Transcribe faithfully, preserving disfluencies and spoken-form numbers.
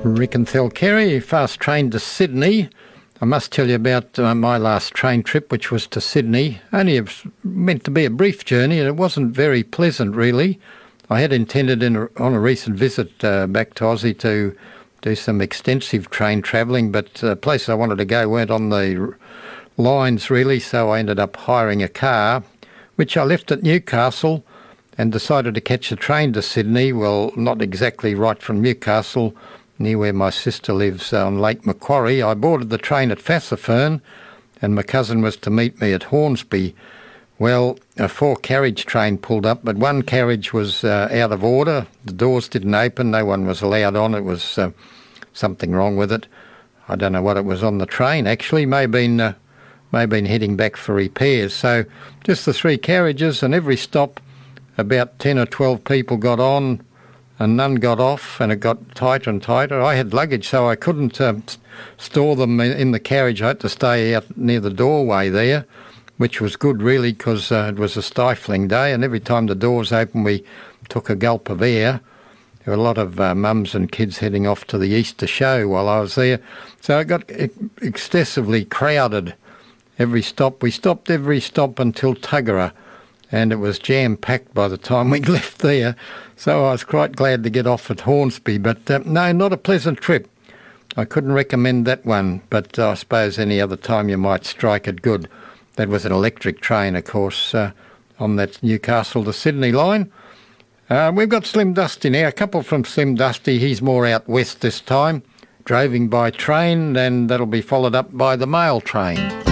Rick and Thel Kerry, fast train to Sydney. I must tell you about uh, my last train trip, which was to Sydney. Only it was meant to be a brief journey, and it wasn't very pleasant, really. I had intended in a, on a recent visit uh, back to Aussie to do some extensive train travelling, but the places I wanted to go weren't on the lines, really, so I ended up hiring a car, which I left at Newcastle and decided to catch a train to Sydney. Well, not exactly right from Newcastle, near where my sister lives on Lake Macquarie. I boarded the train at Fassifern, and my cousin was to meet me at Hornsby. Well, a four-carriage train pulled up, but one carriage was uh, out of order. The doors didn't open. No one was allowed on. It was uh, something wrong with it. I don't know what it was on the train, actually. May have been, uh, may have been heading back for repairs. So just the three carriages, and every stop about ten or twelve people got on and none got off, and it got tighter and tighter. I had luggage, so I couldn't um, store them in the carriage. I had to stay out near the doorway there, which was good, really, because uh, it was a stifling day, and every time the doors opened, we took a gulp of air. There were a lot of uh, mums and kids heading off to the Easter show while I was there. So it got e- excessively crowded every stop. We stopped every stop until Tuggerah, and it was jam-packed by the time we left there. So I was quite glad to get off at Hornsby. But uh, no, not a pleasant trip. I couldn't recommend that one, but uh, I suppose any other time you might strike it good. That was an electric train, of course, uh, on that Newcastle to Sydney line. Uh, we've got Slim Dusty now, a couple from Slim Dusty. He's more out west this time, droving by train, and that'll be followed up by the mail train.